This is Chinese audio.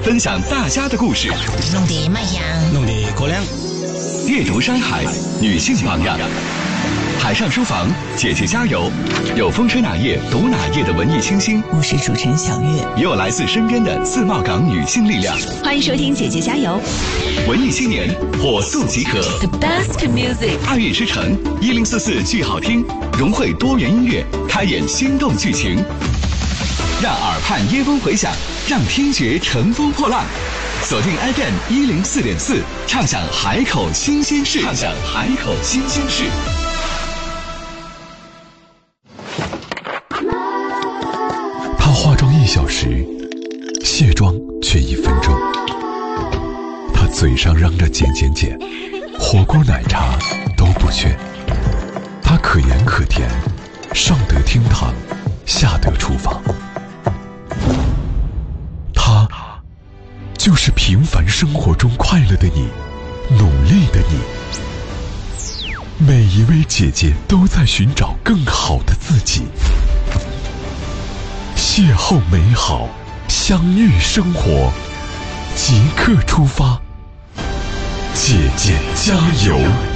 分享大家的故事， 弄得卖香， 弄得过凉。 阅读山海，女性榜样。海上书房，姐姐加油！有风吹哪页读哪页的文艺清新， 我是主持人小月， 也有来自身边的自贸港女性力量。 欢迎收听姐姐加油！ 文艺青年火速集合 ，The best music， 爱乐之城1044剧好听，融汇多元音乐，开演心动剧情，让耳畔耶风回响，让听觉乘风破浪。锁定 FM 104.4，畅享海口新鲜事，畅享海口新鲜事。 她化妆1小时，卸妆却1分钟。她嘴上嚷着减减减，火锅奶茶都不缺。她可盐可甜，上得厅堂，下得厨房。她就是平凡生活中快乐的你，努力的你。每一位姐姐都在寻找更好的自己。邂逅美好，相遇生活，即刻出发。姐姐加油！